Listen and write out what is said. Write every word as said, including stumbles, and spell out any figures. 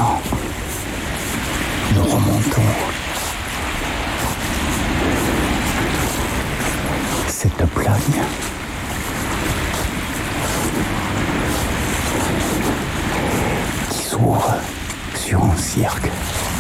maintenant, nous remontons cette plagne qui s'ouvre sur un cirque.